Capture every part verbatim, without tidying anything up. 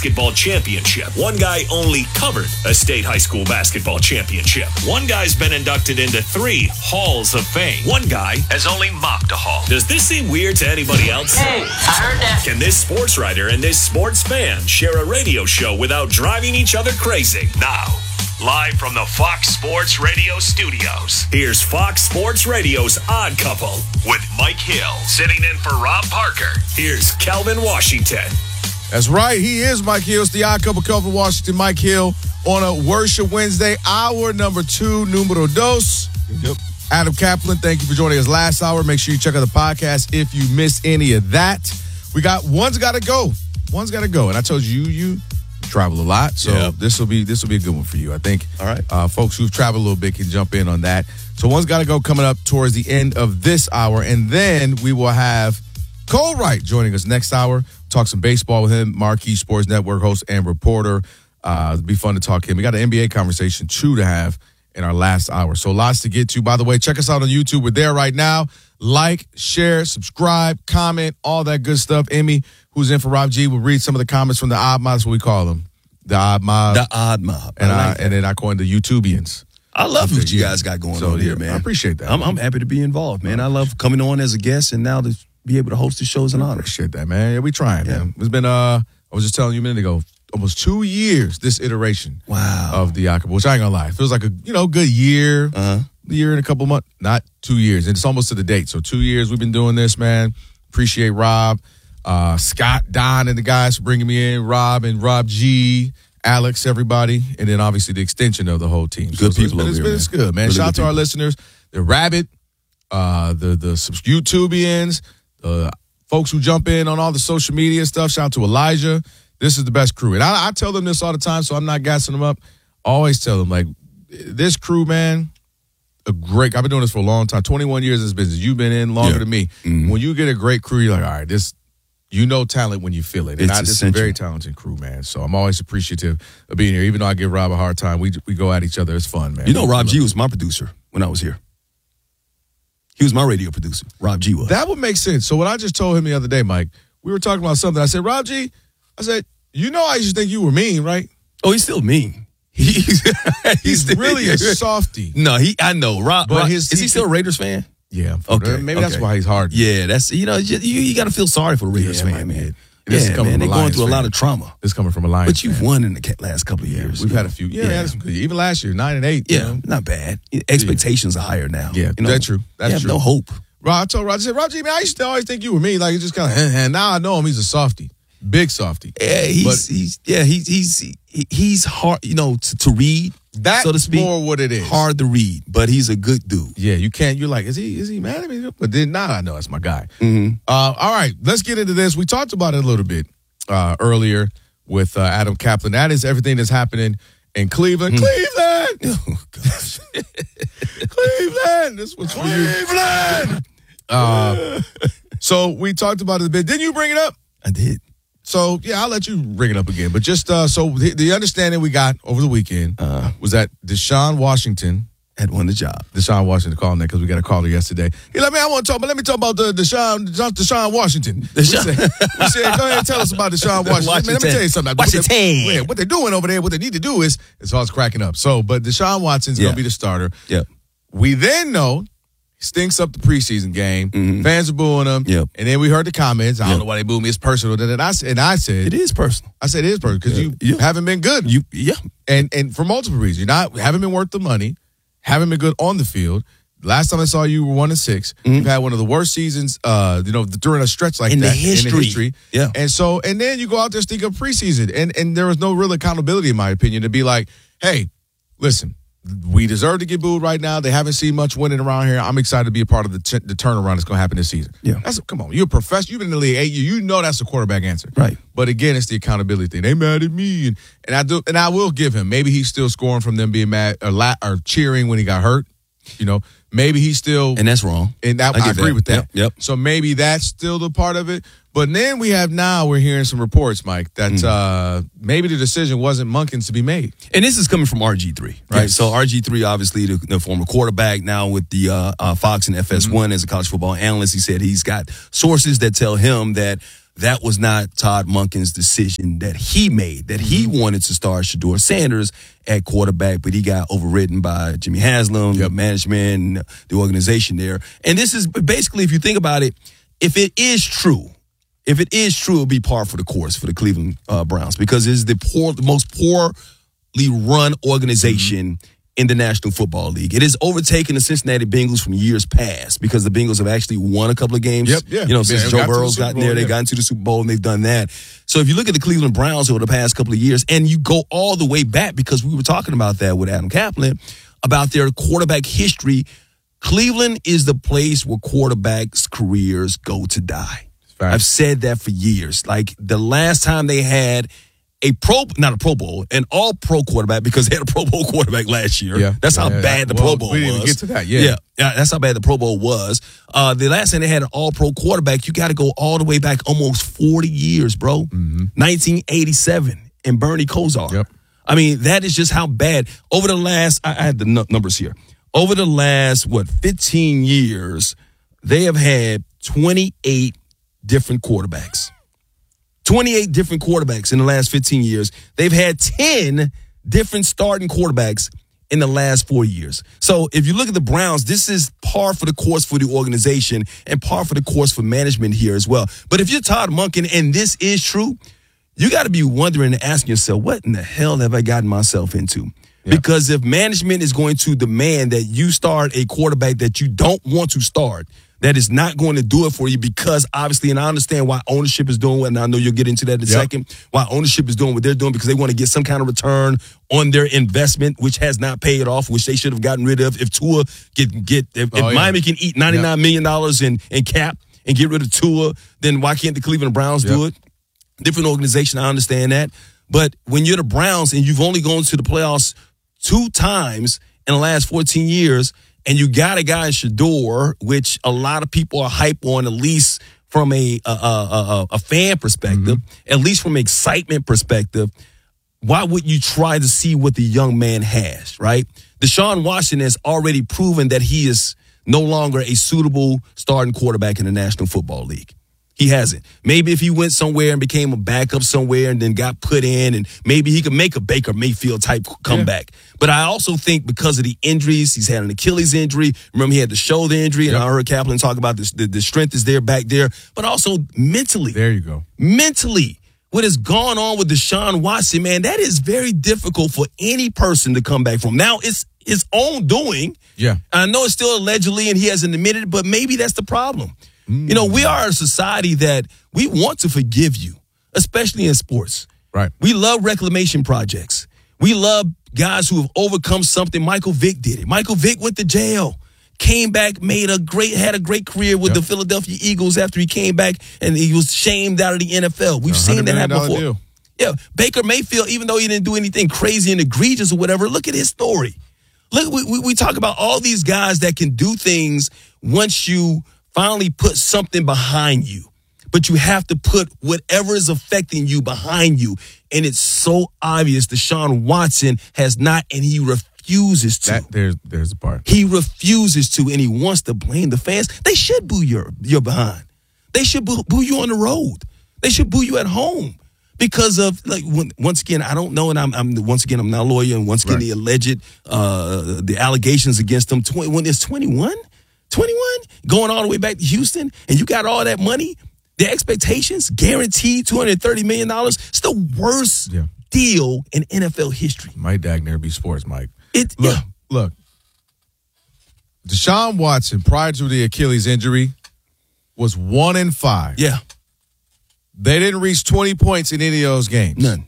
basketball championship. One guy only covered a state high school basketball championship. One guy's been inducted into three halls of fame. One guy has only mopped a hall. Does this seem weird to anybody else? Hey, I heard that. Can this sports writer and this sports fan share a radio show without driving each other crazy? Now, live from the Fox Sports Radio studios, here's Fox Sports Radio's Odd Couple with Mike Hill sitting in for Rob Parker. Here's Calvin Washington. That's right. He is Mike Hill. It's the Odd Couple, Calvin Washington, Mike Hill on a Worship Wednesday, hour number two, numero dos. Yep. Adam Kaplan, thank you for joining us last hour. Make sure you check out the podcast if you missed any of that. We got one's got to go. One's got to go. And I told you, you travel a lot, so Yep. this will be this will be a good one for you. I think. All right. Uh, folks who've traveled a little bit can jump in on that. So one's got to go coming up towards the end of this hour, and then we will have Cole Wright joining us next hour. Talk some baseball with him, Marquee Sports Network host and reporter. Uh, it'll be fun to talk to him. We got an N B A conversation too to have in our last hour. So lots to get to. By the way, check us out on YouTube. We're there right now. Like, share, subscribe, comment, all that good stuff. Emmy, who's in for Rob G, will read some of the comments from the Odd Mob. That's what we call them. The Odd Mob. The Odd Mob. And, I I, like and then I coin the YouTubians. I love what you Yeah. guys got going So, on yeah, here, man. I appreciate that. I'm, I'm happy to be involved, man. I love coming on as a guest and now to be able to host the show is an I honor. appreciate that, man. Yeah, we trying, Yeah. man. It's been, uh, I was just telling you a minute ago, almost two years, this iteration Wow. of the Odd, which I ain't gonna lie. It feels like a, you know, good year. Uh-huh. A year and a couple months. Not two years. And it's almost to the date. So two years we've been doing this, man. Appreciate Rob, uh, Scott, Don, and the guys for bringing me in. Rob and Rob G, Alex, everybody. And then obviously the extension of the whole team. Good so it's people been, over it's, here, been, man. it's good, man. Really Shout out good to our people. listeners. The Rabbit, uh, the, the YouTubians, uh, folks who jump in on all the social media stuff. Shout out to Elijah. This is the best crew. And I, I tell them this all the time, so I'm not gassing them up. I always tell them, like, this crew, man, a great, I've been doing this for a long time, twenty-one years in this business. You've been in longer Yeah. than me. Mhm. When you get a great crew, you're like, all right, this, you know talent when you feel it. And It's I, this is a essential. very talented crew, man. So I'm always appreciative of being here. Even though I give Rob a hard time, we we go at each other. It's fun, man. You know, Rob G was my producer when I was here. He was my radio producer. Rob G was. That would make sense. So what I just told him the other day, Mike, we were talking about something. I said, Rob G, I said, you know I used to think you were mean, right? Oh, he's still mean. He's, He's still- really a softy. No, he. I know. Rob, But Rob- his- is he still a Raiders fan? Yeah. Okay, Maybe that's okay. why he's hard. Yeah, that's you know you, you got to feel sorry for the Raiders Yeah, fan, man. man. This is Yeah, coming man, from they're a going Lions through a fan. lot of trauma. This coming from a Lions But you've fan. won in the ca- last couple of years. We've you had know. a few. Yeah, we had some good. Even last year, nine and eight. you Yeah, know. not bad. Expectations are higher now. Yeah, you know? that's true. That's you have true. no hope. Rob, I told Roger, I said, Roger, man, I used to always think you were mean. Like, it's just kind of, and now I know him. He's a softy. Big softy. Yeah, he's, But- he's yeah he's he's he, he's hard, you know, to, to read. That's so to speak, more what it is. hard to read, but he's a good dude. Yeah, you can't, you're like, is he is he mad at me? But then now I know that's my guy. Mm-hmm. Uh, all right, let's get into this. We talked about it a little bit uh, earlier with uh, Adam Kaplan. That is everything that's happening in Cleveland. Cleveland! Oh gosh, Cleveland! This was for you. Cleveland! Uh, so we talked about it a bit. Didn't you bring it up? I did. So, yeah, I'll let you bring it up again. But just uh, so the, the understanding we got over the weekend Uh, was that Deshaun Washington, had won the job. Deshaun Washington calling that because we got a caller yesterday. He let me, I want to talk, but let me talk about the Deshaun, Deshaun Washington. Deshaun- We, said, we said, go ahead and tell us about Deshaun Washington. Man, let me Washington. tell you something. Washington. What they, what they're doing over there, what they need to do is, it's all cracking up. So, but Deshaun Watson's Yeah. going to be the starter. Yep. We then know he stinks up the preseason game. Mhm. Fans are booing him. Yep. And then we heard the comments. I don't Yep. know why they boo me. It's personal. And I, said- and I said, It is personal. I said it is personal because Yeah. you Yeah. haven't been good. You yeah. And and for multiple reasons. You're not haven't been worth the money, haven't been good on the field. Last time I saw you, you were one and six. Mhm. You've had one of the worst seasons, uh, you know, during a stretch like In the that history. Yeah. And so, and then you go out there stink up preseason, and and there was no real accountability, in my opinion, to be like, hey, listen, we deserve to get booed right now. They haven't seen much winning around here. I'm excited to be a part of the t- the turnaround that's going to happen this season. Yeah. That's come on. You're a professional. You've been in the league eight years. You know that's the quarterback answer. Right. But again, it's the accountability thing. They mad at me, and and I do, and I will give him. Maybe he's still scoring from them being mad or, la- or cheering when he got hurt. You know, maybe he's still, And that's wrong. and that, I I, get agree that. with that. Yep, yep. So maybe that's still the part of it. But then we have now we're hearing some reports, Mike, that Mm. uh, maybe the decision wasn't Monken's to be made. And this is coming from R G three, right? Yes. So R G three, obviously, the, the former quarterback, now with the uh, uh, Fox and F S one Mm-hmm. as a college football analyst. He said he's got sources that tell him that that was not Todd Monken's decision that he made, that he wanted to start Shedeur Sanders at quarterback, but he got overridden by Jimmy Haslam, Yep. the management, and the organization there. And this is basically, if you think about it, if it is true, if it is true, it'll be par for the course for the Cleveland uh, Browns because it's the poor, the most poorly run organization mm-hmm. in the National Football League. It has overtaken the Cincinnati Bengals from years past because the Bengals have actually won a couple of games. Yep, yeah. You know, since yeah, Joe got Burrow's the gotten Bowl, there, they yeah. got into the Super Bowl and they've done that. So if you look at the Cleveland Browns over the past couple of years, and you go all the way back because we were talking about that with Adam Kaplan about their quarterback history, Cleveland is the place where quarterbacks' careers go to die. Fact. I've said that for years. Like the last time they had a pro, not a Pro Bowl, an all-pro quarterback because they had a Pro Bowl quarterback last year. Yeah. That's how yeah, bad the well, Pro Bowl we didn't was. even get to that, yeah. yeah. Yeah, that's how bad the Pro Bowl was. Uh, the last time they had an all-pro quarterback, you got to go all the way back almost forty years, bro. Mm-hmm. nineteen eighty-seven and Bernie Kosar. Yep. I mean, that is just how bad. Over the last, I, I had the n- numbers here. Over the last, what, fifteen years, they have had twenty-eight different quarterbacks. twenty-eight different quarterbacks in the last fifteen years. They've had ten different starting quarterbacks in the last four years. So if you look at the Browns, this is par for the course for the organization and par for the course for management here as well. But if you're Todd Monken and this is true, you got to be wondering and asking yourself, what in the hell have I gotten myself into? Yeah. Because if management is going to demand that you start a quarterback that you don't want to start, that is not going to do it for you because obviously, and I understand why ownership is doing what, and I know you'll get into that in a yep. second, why ownership is doing what they're doing because they want to get some kind of return on their investment, which has not paid off, which they should have gotten rid of. If Tua get, get if, oh, if yeah. Miami can eat ninety-nine yep. million dollars in, in cap and get rid of Tua, then why can't the Cleveland Browns yep. do it? Different organization, I understand that. But when you're the Browns and you've only gone to the playoffs two times in the last fourteen years, and you got a guy in Shedeur, which a lot of people are hype on, at least from a a, a, a fan perspective, mm-hmm. at least from an excitement perspective, why would you try to see what the young man has, right? Deshaun Watson has already proven that he is no longer a suitable starting quarterback in the National Football League. He hasn't. Maybe if he went somewhere and became a backup somewhere and then got put in and maybe he could make a Baker Mayfield type comeback. Yeah. But I also think because of the injuries, he's had an Achilles injury. Remember, he had the shoulder injury, and yep. I heard Kaplan talk about this, the, the strength is there back there, but also mentally. There you go. Mentally, what has gone on with Deshaun Watson, man, that is very difficult for any person to come back from. Now, it's his own doing. Yeah. I know it's still allegedly, and he hasn't admitted it, but maybe that's the problem. Mm. You know, we are a society that we want to forgive you, especially in sports. Right. We love reclamation projects. We love guys who have overcome something. Michael Vick did it. Michael Vick went to jail, came back, made a great, had a great career with yep. the Philadelphia Eagles after he came back, and he was shamed out of the N F L. We've seen that happen before. Deal. Yeah, Baker Mayfield, even though he didn't do anything crazy and egregious or whatever, look at his story. Look, we, we, we talk about all these guys that can do things once you finally put something behind you. But you have to put whatever is affecting you behind you. And it's so obvious Deshaun Watson has not, and he refuses to. That, there's there's a part. He refuses to, and he wants to blame the fans. They should boo your, your behind. They should boo, boo you on the road. They should boo you at home. Because of, like, when, once again, I don't know, and I'm, I'm once again, I'm not a lawyer, and once again, right. the alleged, uh, the allegations against them, twenty, when it's twenty-one, twenty-one, going all the way back to Houston, and you got all that money, the expectations, guaranteed two hundred thirty million dollars, it's the worst yeah. deal in N F L history. Mike Dagner be sports, Mike. It, look, yeah. look, Deshaun Watson, prior to the Achilles injury, was one in five. Yeah. They didn't reach twenty points in any of those games. None.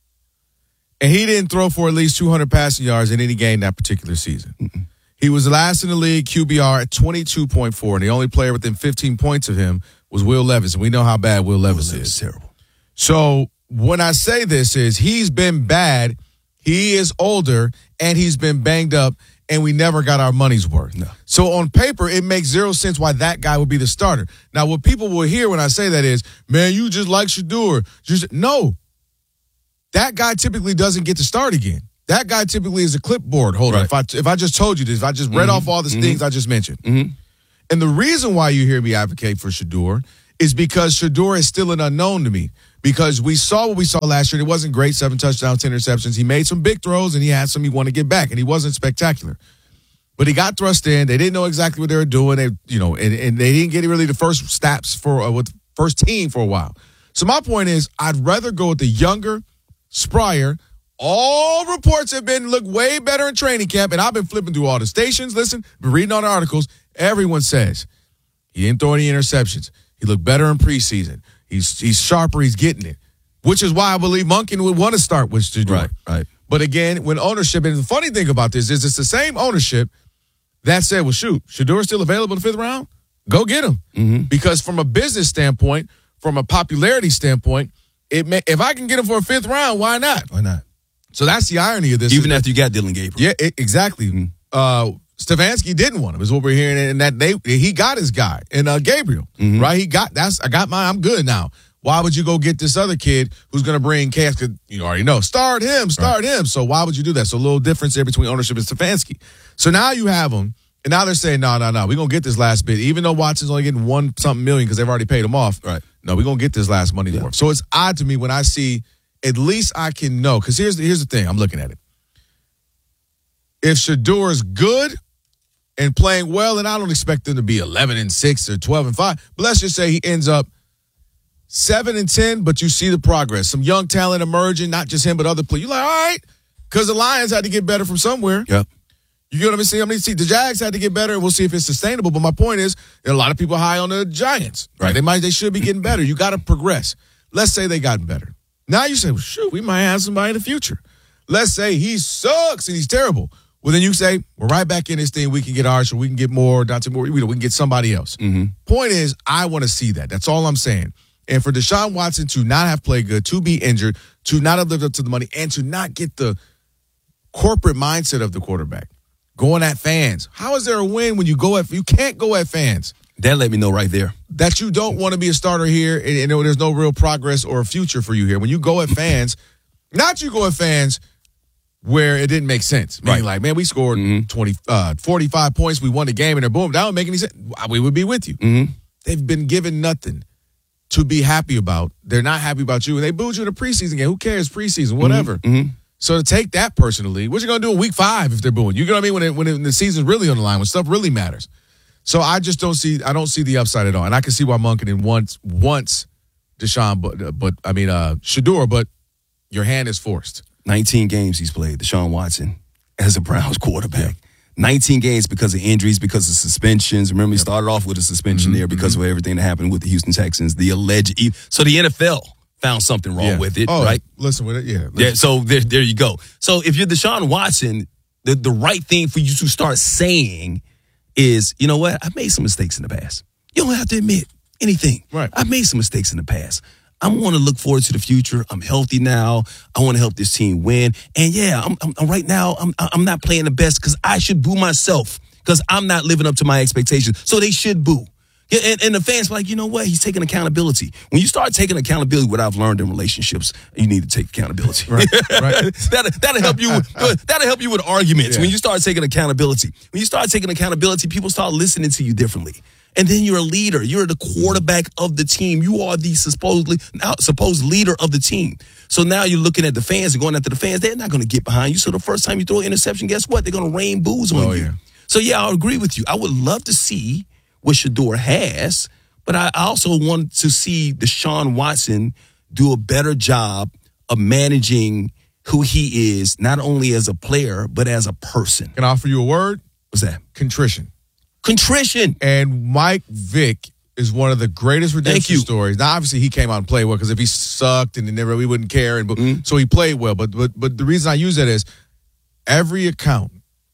And he didn't throw for at least two hundred passing yards in any game that particular season. Mm-mm. He was last in the league Q B R at twenty-two point four, and the only player within fifteen points of him was Will Levis. And we know how bad Will Levis Will is. is terrible. So when I say this is he's been bad, he is older, and he's been banged up, and we never got our money's worth. No. So on paper, it makes zero sense why that guy would be the starter. Now, what people will hear when I say that is, man, you just like Shedeur. Just no. That guy typically doesn't get to start again. That guy typically is a clipboard holder. Right. If I if I just told you this, if I just read mm-hmm. off all the mm-hmm. things I just mentioned. Mm-hmm. And the reason why you hear me advocate for Shedeur is because Shedeur is still an unknown to me. Because we saw what we saw last year. It wasn't great, seven touchdowns, ten interceptions. He made some big throws, and he had some he wanted to get back, and he wasn't spectacular. But he got thrust in. They didn't know exactly what they were doing. They, you know, and, and they didn't get really the first snaps for uh, with first team for a while. So my point is, I'd rather go with the younger Sprier. All reports have been look way better in training camp, and I've been flipping through all the stations. Listen, been reading all the articles. Everyone says he didn't throw any interceptions. He looked better in preseason. He's he's sharper. He's getting it, which is why I believe Monken would want to start with Shedeur. Right, right. But again, when ownership, and the funny thing about this is it's the same ownership that said, well, shoot, Shedeur still available in the fifth round? Go get him. Mm-hmm. Because from a business standpoint, from a popularity standpoint, it may, if I can get him for a fifth round, why not? Why not? So that's the irony of this. Even after you got Dylan Gabriel. Yeah, it, exactly. Mm-hmm. Uh, Stefanski didn't want him, is what we're hearing, and that they he got his guy, and uh, Gabriel, mm-hmm. right? He got that's I got mine. I'm good now. Why would you go get this other kid who's going to bring chaos? Because you already know, start him, start right. him. So why would you do that? So a little difference there between ownership and Stefanski. So now you have him, and now they're saying, no, no, no, we're going to get this last bit, even though Watson's only getting one something million because they've already paid him off. Right? No, we're going to get this last money yeah. worth. So it's odd to me when I see. At least I can know, because here's the, here's the thing. I'm looking at it. If Shedeur is good and playing well, and I don't expect them to be eleven and six or twelve and five, but let's just say he ends up seven and ten, but you see the progress. Some young talent emerging, not just him, but other players. You're like, all right, because the Lions had to get better from somewhere. Yep. You get what I'm saying? I mean, see, the Jags had to get better, and we'll see if it's sustainable. But my point is, there are a lot of people high on the Giants. Right? They might, they should be getting better. You got to progress. Let's say they gotten better. Now you say, well, shoot, we might have somebody in the future. Let's say he sucks and he's terrible. Well, then you say, we're right back in this thing. We can get Archer. We can get more, Dante Moore. We can get somebody else. Mm-hmm. Point is, I want to see that. That's all I'm saying. And for Deshaun Watson to not have played good, to be injured, to not have lived up to the money, and to not get the corporate mindset of the quarterback, going at fans. How is there a win when you go at – you can't go at fans. That let me know right there. That you don't want to be a starter here and, and there's no real progress or a future for you here. When you go at fans, not you go at fans where it didn't make sense. Meaning right. like, man, we scored mm-hmm. twenty, uh, forty-five points, we won the game, and then boom, that don't make any sense. We would be with you. Mm-hmm. They've been given nothing to be happy about. They're not happy about you, and they booed you in a preseason game. Who cares? Preseason, whatever. Mm-hmm. So to take that personally, what you going to do in week five if they're booing? You know what I mean? When, it, when, it, when the season's really on the line, when stuff really matters. So I just don't see I don't see the upside at all. And I can see why Monken wants wants Deshaun, but but I mean uh, Shedeur, but your hand is forced. nineteen games he's played, Deshaun Watson, as a Browns quarterback. Yeah. nineteen games because of injuries, because of suspensions. Remember, he yep. started off with a suspension mm-hmm, there because mm-hmm. of everything that happened with the Houston Texans, the alleged. So the N F L found something wrong yeah. with it, oh, right? Listen with it, yeah. Listen. Yeah. So there, there you go. So if you're Deshaun Watson, the the right thing for you to start saying is, you know what? I've made some mistakes in the past. You don't have to admit anything. Right. I've made some mistakes in the past. I want to look forward to the future. I'm healthy now. I want to help this team win. And yeah, I'm, I'm right now, I'm I'm not playing the best because I should boo myself because I'm not living up to my expectations. So they should boo. Yeah, and, and the fans are like, you know what? He's taking accountability. When you start taking accountability, what I've learned in relationships, you need to take accountability. Right, right. that'll, that'll help you. With, that'll help you with arguments. Yeah. When you start taking accountability, when you start taking accountability, people start listening to you differently. And then you're a leader. You're the quarterback of the team. You are the supposedly now supposed leader of the team. So now you're looking at the fans and going after the fans. They're not going to get behind you. So the first time you throw an interception, guess what? They're going to rain boos on oh, you. Yeah. So yeah, I agree with you. I would love to see what Shedeur has, but I also want to see Deshaun Watson do a better job of managing who he is, not only as a player, but as a person. Can I offer you a word? What's that? Contrition. Contrition. And Mike Vick is one of the greatest redemption stories. Now, obviously, he came out and played well because if he sucked and never, we wouldn't care. And mm-hmm. So he played well. But, but but the reason I use that is every account,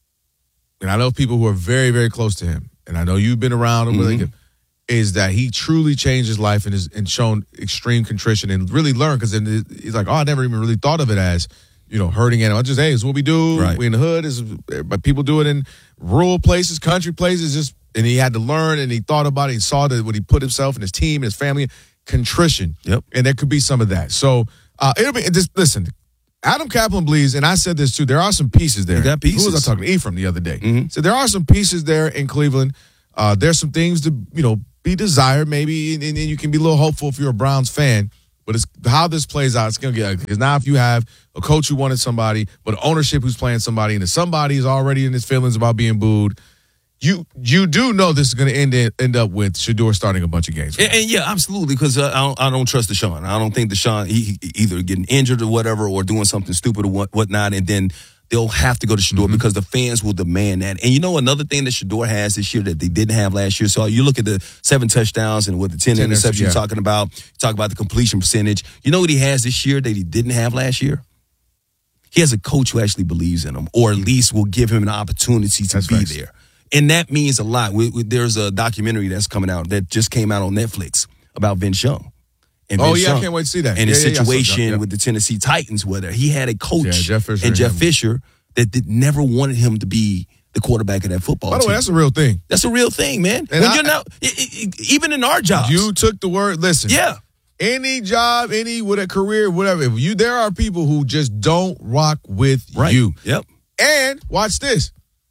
and I know people who are very, very close to him, and I know you've been around him, mm-hmm. is that he truly changed his life and, is, and shown extreme contrition and really learned because then he's like, oh, I never even really thought of it as, you know, hurting animals. Just, hey, it's what we do. Right. We in the hood. Is but people do it in rural places, country places. Just and he had to learn and he thought about it. He saw that when he put himself and his team and his family, contrition. Yep. And there could be some of that. So uh, it'll be just listen. Adam Kaplan believes, and I said this too. There are some pieces there. You got pieces. Who was I talking to? Ephraim the other day. Mm-hmm. So there are some pieces there in Cleveland. Uh, there's some things to you know be desired, maybe, and, and you can be a little hopeful if you're a Browns fan. But it's how this plays out. It's going to get ugly. Because now if you have a coach who wanted somebody, but ownership who's playing somebody, and if somebody is already in his feelings about being booed, you you do know this is going to end end up with Shedeur starting a bunch of games. And, and yeah, absolutely, because uh, I don't I don't trust Deshaun. I don't think Deshaun he, he either getting injured or whatever, or doing something stupid or what whatnot, and then they'll have to go to Shedeur mm-hmm. because the fans will demand that. And you know another thing that Shedeur has this year that they didn't have last year. So you look at the seven touchdowns and with the ten, ten interceptions yeah. you're talking about, you talk about the completion percentage. You know what he has this year that he didn't have last year? He has a coach who actually believes in him, or at least will give him an opportunity to That's be nice. there. And that means a lot. We, we, there's a documentary that's coming out that just came out on Netflix about Vince Young. And oh, Vince yeah, Young, I can't wait to see that. And yeah, his yeah, situation yeah, yeah. with the Tennessee Titans, whether he had a coach yeah, Jeff Fisher and Jeff him. Fisher that did, never wanted him to be the quarterback of that football By the team. way, that's a real thing. That's a real thing, man. And when I, you're not, it, it, even in our jobs. You took the word, listen. Yeah. Any job, any with a career, whatever. If you, there are people who just don't rock with right. you. Yep. And watch this.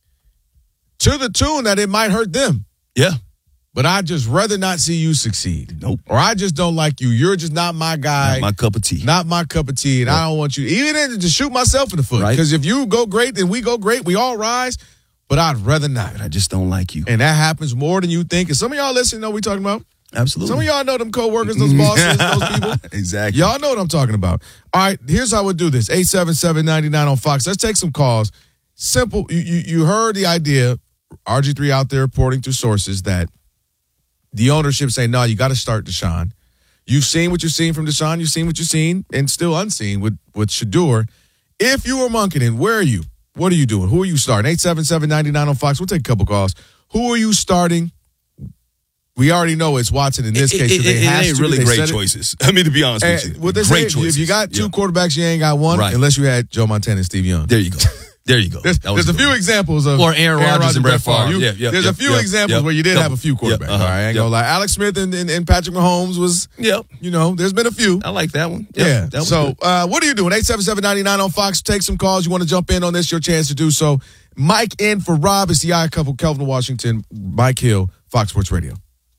To the tune that it might hurt them. Yeah. But I'd just rather not see you succeed. Nope. Or I just don't like you. You're just not my guy. Not my cup of tea. Not my cup of tea. And Yep. I don't want you, even to shoot myself in the foot. Because Right. if you go great, then we go great. We all rise. But I'd rather not. But I just don't like you. And that happens more than you think. And some of y'all listening know what we talking about. Absolutely. Some of y'all know them coworkers, those bosses, those people. Exactly. Y'all know what I'm talking about. All right, here's how we'll do this. eight seven seven, nine nine on Fox. Let's take some calls. Simple. You, you, you heard the idea. R G three out there reporting to sources that the ownership saying, no, you got to start Deshaun. You've seen what you've seen from Deshaun. You've seen what you've seen and still unseen with, with Shedeur. If you were Monkenin, where are you? What are you doing? Who are you starting? eight seven seven, nine nine on Fox. We'll take a couple calls. Who are you starting? We already know it's Watson in this it, case. It, so they it, have it ain't to, really they great said choices. I mean, to be honest it. with And you. what they great say, choices. if you got two Yeah. quarterbacks, you ain't got one, Right. unless you had Joe Montana and Steve Young. There you go. There you go. There's, That was there's a few one. examples of Or Aaron Rodgers and Brett Favre. You- Yeah, yeah, there's yeah, a few yeah, examples yeah. where you did Double. have a few quarterbacks. Yeah, uh-huh. All right, I ain't Yep. gonna lie. Alex Smith and, and, and Patrick Mahomes was, Yep. you know, there's been a few. I like that one. Yep. Yeah. That was So, good. uh, what are you doing? eight seven seven, nine nine on Fox. Take some calls. You want to jump in on this? Your chance to do so. Mike in for Rob. It's the I couple, Kelvin Washington, Mike Hill, Fox Sports Radio.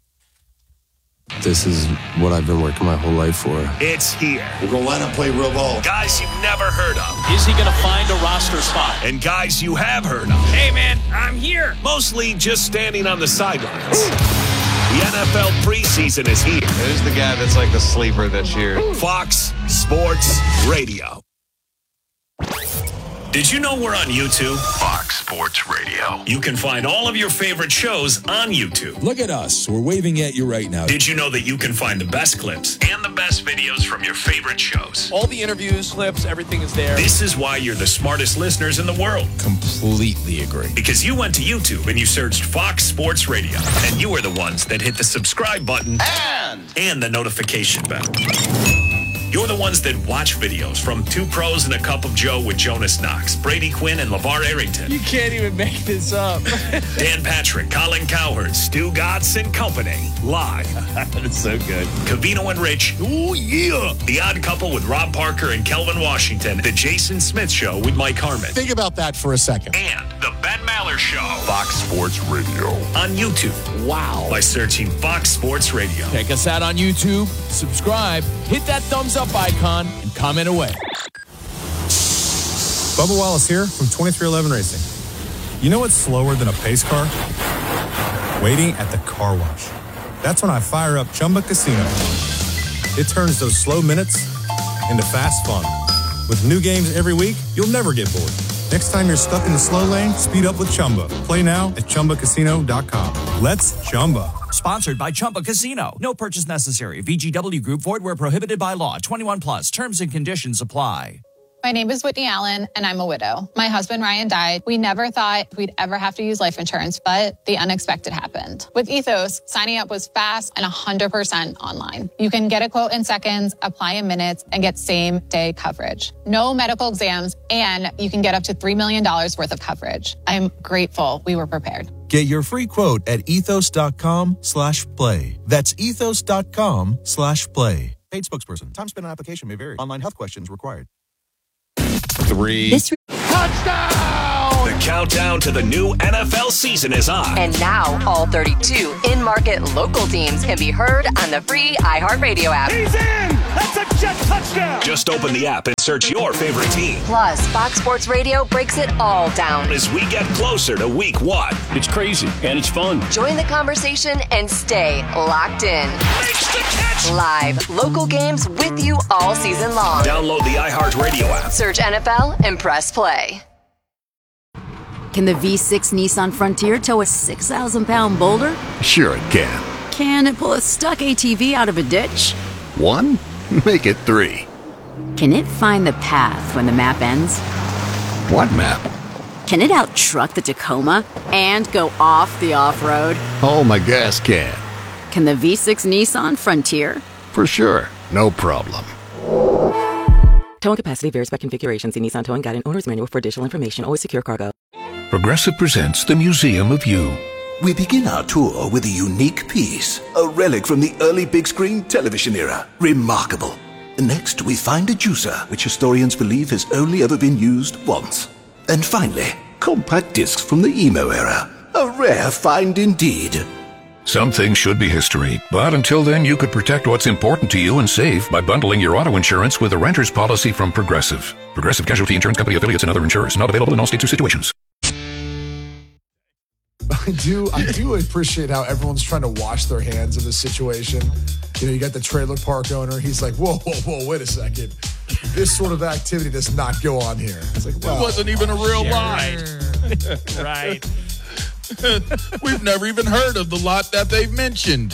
This is what I've been working my whole life for. It's here. We're going to line up, play real ball. Guys you've never heard of. Is he going to find a roster spot? And guys you have heard of. Hey, man, I'm here. Mostly just standing on the sidelines. The N F L preseason is here. Who's the guy that's like the sleeper this year? Fox Sports Radio. Did you know we're on YouTube? Fox Sports Radio. You can find all of your favorite shows on YouTube. Look at us. We're waving at you right now. Did you know that you can find the best clips and the best videos from your favorite shows? All the interviews, clips, everything is there. This is why you're the smartest listeners in the world. Completely agree. Because you went to YouTube and you searched Fox Sports Radio. And you are the ones that hit the subscribe button And and the notification bell. You're the ones that watch videos from Two Pros and a Cup of Joe with Jonas Knox, Brady Quinn, and LeVar Arrington. You can't even make this up. Dan Patrick, Colin Cowherd, Stu Gatz and Company. Live. That's so good. Cavino and Rich. Ooh, yeah. The Odd Couple with Rob Parker and Kelvin Washington. The Jason Smith Show with Mike Harmon. think about that for a second. And The Ben Maller Show. Fox Sports Radio. On YouTube. Wow. By searching Fox Sports Radio. Check us out on YouTube. Subscribe. Hit that thumbs up icon and comment away. Bubba Wallace here from twenty-three eleven Racing. You know what's slower than a pace car? Waiting at the car wash. That's when I fire up Chumba Casino. It turns those slow minutes into fast fun. With new games every week, you'll never get bored. Next time you're stuck in the slow lane, speed up with Chumba. Play now at Chumba Casino dot com. Let's Chumba. Sponsored by Chumba Casino. No purchase necessary. V G W Group. Void where prohibited by law. twenty-one plus. Terms and conditions apply. My name is Whitney Allen, and I'm a widow. My husband, Ryan, died. We never thought we'd ever have to use life insurance, but the unexpected happened. With Ethos, signing up was fast and one hundred percent online. You can get a quote in seconds, apply in minutes, and get same-day coverage. No medical exams, and you can get up to three million dollars worth of coverage. I'm grateful we were prepared. Get your free quote at ethos.com slash play. That's ethos.com slash play. Paid spokesperson. Time spent on application may vary. Online health questions required. Three. Touchdown! The countdown to the new N F L season is on. And now, all thirty-two in-market local teams can be heard on the free iHeartRadio app. He's in! That's a jet touchdown! Just open the app and search your favorite team. Plus, Fox Sports Radio breaks it all down. As we get closer to week one. It's crazy, and it's fun. Join the conversation and stay locked in. Makes the catch! Live, local games with you all season long. Download the iHeartRadio app. Search N F L and press play. Can the V six Nissan Frontier tow a six thousand pound boulder? Sure it can. Can it pull a stuck A T V out of a ditch? One? Make it three. Can it find the path when the map ends? What map? Can it out-truck the Tacoma and go off the off-road? Oh, my gas can. Can the V six Nissan Frontier? For sure. No problem. Towing capacity varies by configuration. See Nissan Towing Guide and Owner's Manual for additional information. Always secure cargo. Progressive presents the Museum of You. We begin our tour with a unique piece, a relic from the early big screen television era. Remarkable. Next, we find a juicer, which historians believe has only ever been used once. And finally, compact discs from the emo era. A rare find indeed. Some things should be history, but until then, you could protect what's important to you and save by bundling your auto insurance with a renter's policy from Progressive. Progressive Casualty Insurance Company affiliates and other insurers. Not available in all states or situations. I do I do appreciate how everyone's trying to wash their hands of the situation. You know, you got the trailer park owner. He's like, whoa, whoa, whoa, wait a second. This sort of activity does not go on here. It's like, well, it wasn't even a real sure. lot. Right. We've never even heard of the lot that they've mentioned.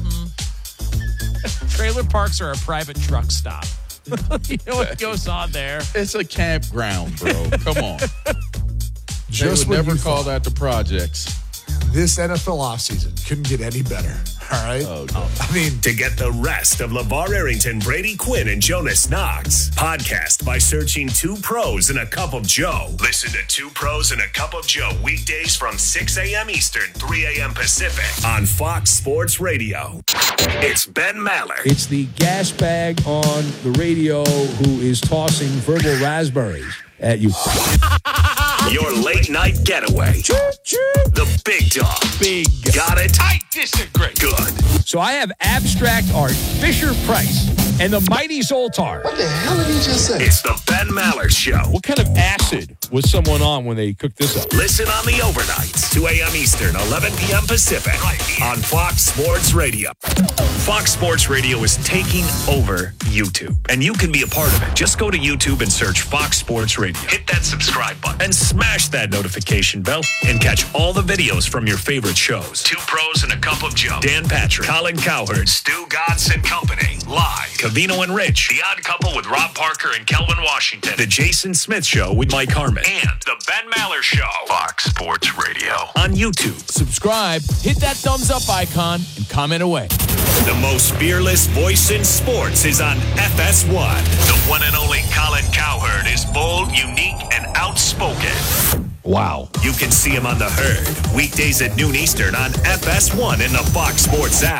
Mm-hmm. Trailer parks are a private truck stop. You know what goes on there? It's a campground, bro. Come on. Just they would never call thought. that the projects. This N F L offseason couldn't get any better. All right? Oh, God. I mean, to get the rest of LeVar Arrington, Brady Quinn, and Jonas Knox, podcast by searching Two Pros and a Cup of Joe. Listen to Two Pros and a Cup of Joe weekdays from six a.m. Eastern, three a.m. Pacific on Fox Sports Radio. It's Ben Maller. It's the gas bag on the radio who is tossing verbal raspberries at you. Your late night getaway. The big dog. Big. Got it? I disagree. Good. So I have abstract art, Fisher Price, and the Mighty Zoltar. What the hell did he just say? It's the Ben Maller Show. What kind of acid was someone on when they cooked this up? Listen on the overnights, two a.m. Eastern, eleven p.m. Pacific, right on Fox Sports Radio. Fox Sports Radio is taking over YouTube, and you can be a part of it. Just go to YouTube and search Fox Sports Radio. Hit that subscribe button and smash that notification bell and catch all the videos from your favorite shows. Two Pros and a Cup of Joe. Dan Patrick, Colin Cowherd, Stu Gatz and Company. Live. Cavino and Rich. The Odd Couple with Rob Parker and Kelvin Washington. The Jason Smith Show with Mike Harmon. And the Ben Maller Show. Fox Sports Radio. On YouTube. Subscribe, hit that thumbs up icon, and comment away. The most fearless voice in sports is on F S one. The one and only Colin Cowherd is bold, unique, and outspoken. Wow. You can see him on The Herd, weekdays at noon Eastern on F S one in the Fox Sports app.